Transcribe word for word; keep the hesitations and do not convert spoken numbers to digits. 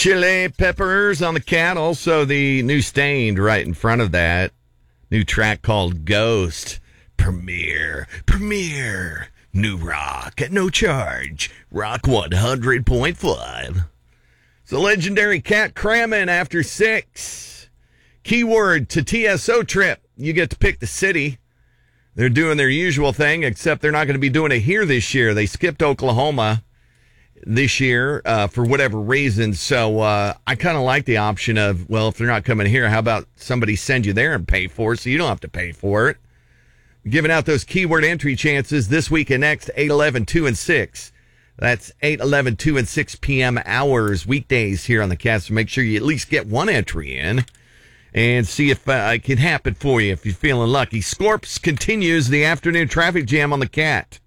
Chili peppers on the cat. Also, the new Stained right in front of that. New track called Ghost. Premiere. Premiere. New rock at no charge. Rock one hundred point five. It's a legendary Cat cramming after six. Keyword to T S O trip. You get to pick the city. They're doing their usual thing, except they're not going to be doing it here this year. They skipped Oklahoma this year uh, for whatever reason. So uh, I kind of like the option of, well, if they're not coming here, how about somebody send you there and pay for it so you don't have to pay for it? Giving out those keyword entry chances this week and next, eight, eleven, two, and six. That's eight, eleven, two, and six p.m. hours, weekdays here on the Cat. So make sure you at least get one entry in and see if uh, it can happen for you if you're feeling lucky. Scorps continues the afternoon traffic jam on the Cat.